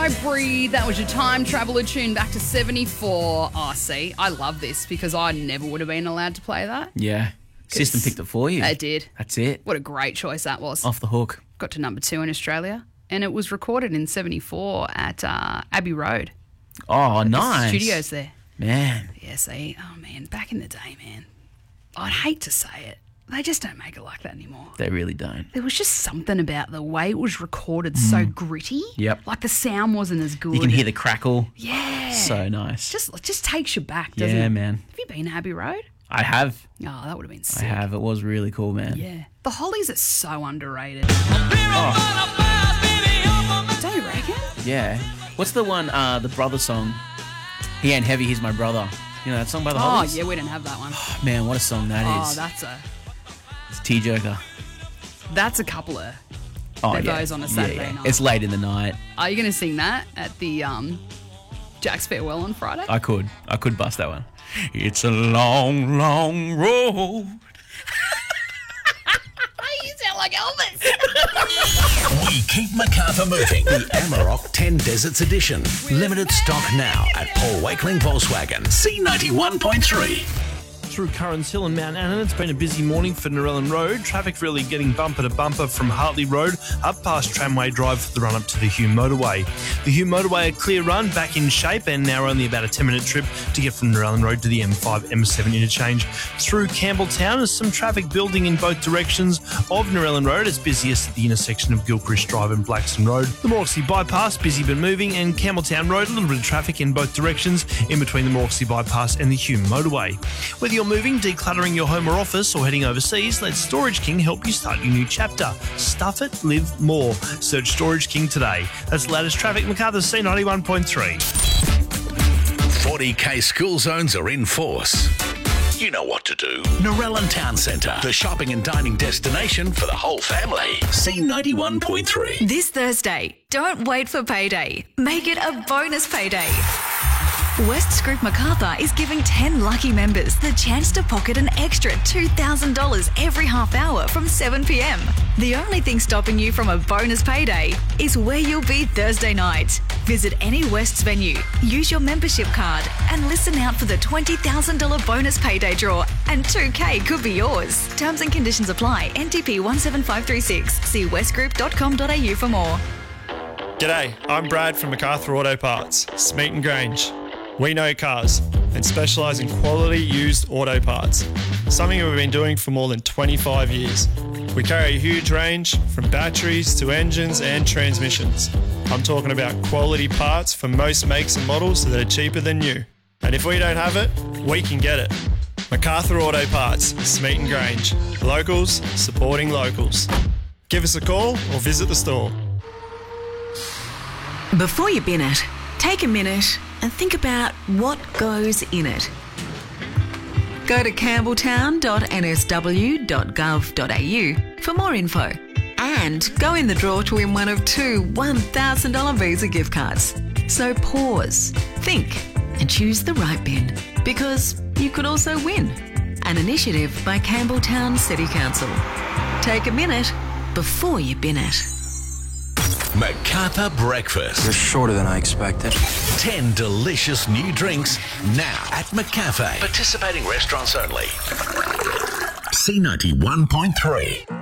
I Breathe, that was your time traveller tune back to 74. Oh, see, I love this because I never would have been allowed to play that. Yeah. System picked it for you. It did. That's it. What a great choice that was. Off the hook. Got to number 2 in Australia, and it was recorded in 74 at Abbey Road. Oh, nice. Studios there. Man. Yeah, see, oh man, back in the day, man, I'd hate to say it, they just don't make it like that anymore. They really don't. There was just something about the way it was recorded, so gritty. Yep. Like the sound wasn't as good. You can hear the crackle. Yeah. So nice. Just takes you back, doesn't it? Yeah, man. Have you been to Abbey Road? I have. Oh, that would have been sick. I have. It was really cool, man. Yeah. The Hollies are so underrated. Don't you reckon? Yeah. What's the one, the brother song? He ain't heavy, he's my brother. You know that song by the Hollies? Oh, yeah, we didn't have that one. Man, what a song that is. It's tearjerker. That's a couple of Yeah. those on a Saturday night. It's late in the night. Are you going to sing that at the Jack's Farewell on Friday? I could bust that one. It's a long, long road. You sound like Elvis. We keep Macarthur moving. The Amarok 10 Deserts Edition. Limited stock now at Paul Wakeling Volkswagen. C91.3. Through Currans Hill and Mount Annan, it's been a busy morning for Narellan Road. Traffic really getting bumper to bumper from Hartley Road up past Tramway Drive for the run up to the Hume Motorway. The Hume Motorway, a clear run, back in shape, and now only about a 10-minute trip to get from Narellan Road to the M5, M7 interchange. Through Campbelltown, there's some traffic building in both directions of Narellan Road. It's busiest at the intersection of Gilchrist Drive and Blackstone Road. The Morksey Bypass, busy but moving, and Campbelltown Road, a little bit of traffic in both directions in between the Morksey Bypass and the Hume Motorway. Whether you're moving, decluttering your home or office, or heading overseas, let Storage King help you start your new chapter. Stuff it, live more. Search Storage King today. That's the latest traffic. Macarthur C91.3. 40k school zones are in force. You know what to do. Narellan Town Centre, the shopping and dining destination for the whole family. C91.3. This Thursday, don't wait for payday. Make it a bonus payday. West's Group Macarthur is giving 10 lucky members the chance to pocket an extra $2,000 every half hour from 7 p.m. The only thing stopping you from a bonus payday is where you'll be Thursday night. Visit any West's venue, use your membership card, and listen out for the $20,000 bonus payday draw, and $2,000 could be yours. Terms and conditions apply. NTP 17536. See westgroup.com.au for more. G'day, I'm Brad from MacArthur Auto Parts, Smeaton Grange. We know cars and specialise in quality used auto parts, something we've been doing for more than 25 years. We carry a huge range from batteries to engines and transmissions. I'm talking about quality parts for most makes and models that are cheaper than new. And if we don't have it, we can get it. MacArthur Auto Parts, Smeaton Grange. Locals supporting locals. Give us a call or visit the store. Before you bin it, take a minute and think about what goes in it. Go to campbelltown.nsw.gov.au for more info. And go in the draw to win one of 2 $1,000 Visa gift cards. So pause, think, and choose the right bin, because you could also win. An initiative by Campbelltown City Council. Take a minute before you bin it. Macarthur Breakfast. You're shorter than I expected. 10 delicious new drinks now at McCafe. Participating restaurants only. C91.3.